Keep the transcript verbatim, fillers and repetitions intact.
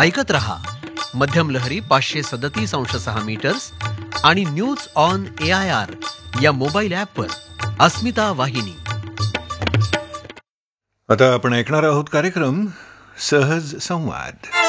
ऐकत रहा मध्यम लहरी पाचशे सदतीस अंश सहा मीटर्स आणि news on A I R या मोबाईल ॲपवर अस्मिता वाहिनी. आता आपण ऐकणार आहोत कार्यक्रम सहज संवाद.